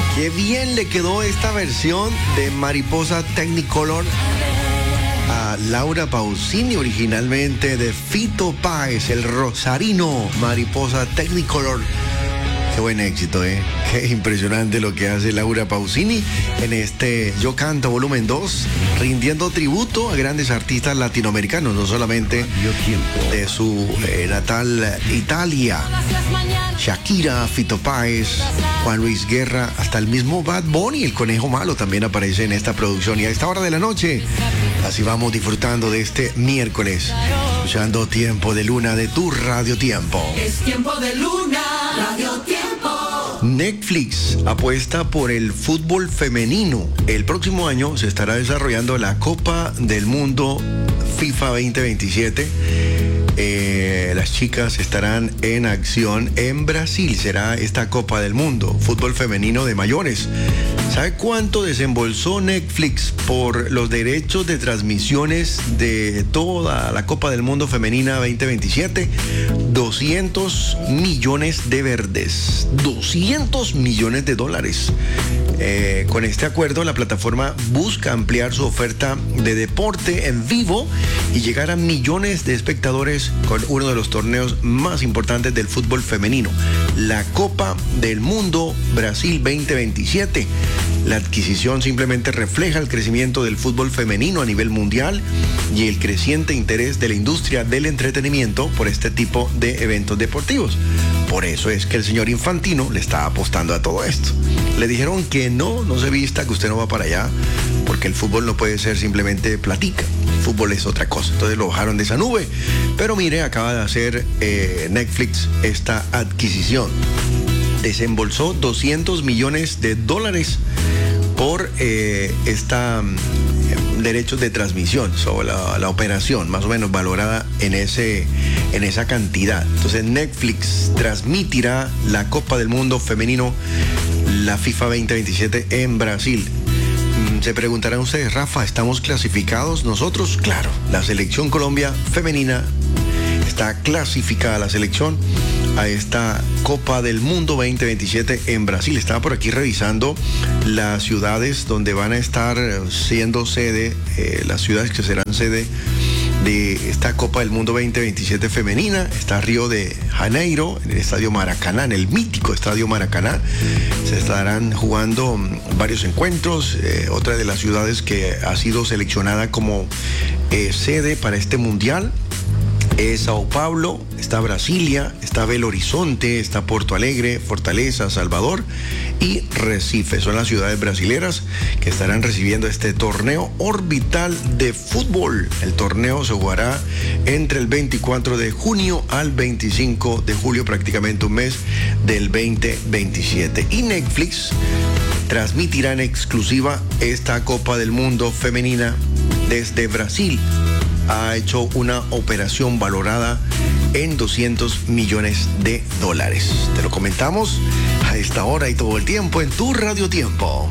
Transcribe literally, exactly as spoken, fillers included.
Qué bien le quedó esta versión de Mariposa Technicolor a Laura Pausini, originalmente de Fito Páez, el rosarino. Mariposa Technicolor. Qué buen éxito, ¿eh? Qué impresionante lo que hace Laura Pausini en este Yo Canto Volumen dos, rindiendo tributo a grandes artistas latinoamericanos, no solamente de su eh, natal Italia. Shakira, Fito Páez, Juan Luis Guerra, hasta el mismo Bad Bunny, el Conejo Malo, también aparece en esta producción. Y a esta hora de la noche, así vamos disfrutando de este miércoles, escuchando Tiempo de Luna de tu Radio Tiempo. Es Tiempo de Luna, Radio Tiempo. Netflix apuesta por el fútbol femenino. El próximo año se estará desarrollando la Copa del Mundo FIFA veinte veintisiete. Eh, las chicas estarán en acción en Brasil. Será esta Copa del Mundo, fútbol femenino de mayores. ¿Sabe cuánto desembolsó Netflix por los derechos de transmisiones de toda la Copa del Mundo femenina veinte veintisiete? doscientos millones de verdes, doscientos millones de dólares. Eh, con este acuerdo, la plataforma busca ampliar su oferta de deporte en vivo y llegar a millones de espectadores con uno de los torneos más importantes del fútbol femenino, la Copa del Mundo Brasil veinte veintisiete. La adquisición simplemente refleja el crecimiento del fútbol femenino a nivel mundial y el creciente interés de la industria del entretenimiento por este tipo de eventos deportivos. Por eso es que el señor Infantino le está apostando a todo esto. Le dijeron que no, no se vista, que usted no va para allá, porque el fútbol no puede ser simplemente platica. El fútbol es otra cosa. Entonces lo bajaron de esa nube. Pero mire, acaba de hacer eh, Netflix esta adquisición. Desembolsó doscientos millones de dólares por eh, esta eh, derechos de transmisión sobre la, la operación, más o menos valorada en ese en esa cantidad. Entonces Netflix transmitirá la Copa del Mundo femenino, la FIFA veinte veintisiete en Brasil. Se preguntarán ustedes, Rafa, ¿estamos clasificados nosotros? Claro, la selección Colombia femenina está clasificada, la selección, a esta Copa del Mundo veinte veintisiete en Brasil. Estaba por aquí revisando las ciudades donde van a estar siendo sede, eh, las ciudades que serán sede de esta Copa del Mundo veinte veintisiete femenina. Está Río de Janeiro, en el Estadio Maracaná, en el mítico Estadio Maracaná. Se estarán jugando varios encuentros. Eh, otra de las ciudades que ha sido seleccionada como eh, sede para este mundial es Sao Paulo, está Brasilia, está Belo Horizonte, está Porto Alegre, Fortaleza, Salvador y Recife. Son las ciudades brasileras que estarán recibiendo este torneo orbital de fútbol. El torneo se jugará entre el veinticuatro de junio al veinticinco de julio, prácticamente un mes del veinte veintisiete. Y Netflix transmitirá en exclusiva esta Copa del Mundo femenina desde Brasil. Ha hecho una operación valorada en doscientos millones de dólares. Te lo comentamos a esta hora y todo el tiempo en tu Radio Tiempo.